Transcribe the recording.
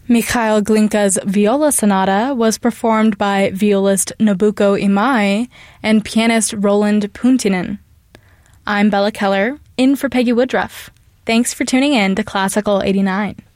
Mikhail Glinka's Viola Sonata was performed by violist Nobuko Imai and pianist Roland Puntinen. I'm Bella Keller, in for Peggy Woodruff. Thanks for tuning in to Classical 89.